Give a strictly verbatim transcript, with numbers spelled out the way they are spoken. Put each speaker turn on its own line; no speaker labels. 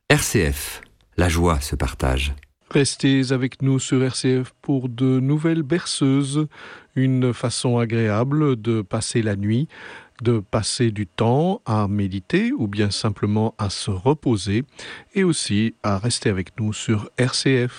R C F, la joie se partage.
Restez avec nous sur R C F pour de nouvelles berceuses, une façon agréable de passer la nuit, de passer du temps à méditer ou bien simplement à se reposer et aussi à rester avec nous sur R C F.